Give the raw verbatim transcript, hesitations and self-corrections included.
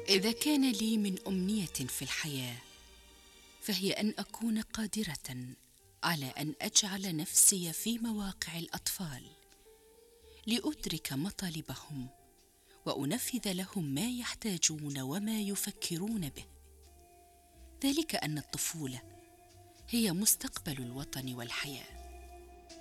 إذا كان لي من أمنية في الحياة فهي أن أكون قادرة على أن أجعل نفسي في مواقع الأطفال لأدرك مطالبهم وأنفذ لهم ما يحتاجون وما يفكرون به. ذلك أن الطفولة هي مستقبل الوطن والحياة.